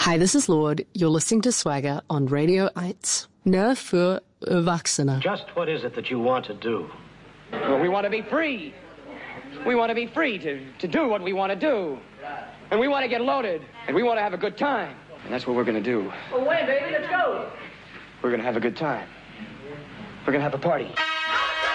Hi, this is Lord. You're listening to Swagger on Radio 8. Nur für Erwachsene. Just what is it that you want to do? Well, we want to be free. We want to be free to do what we want to do. And we want to get loaded. And we want to have a good time. And that's what we're going to do. Well, when, baby? Let's go. We're going to have a good time. We're going to have a party.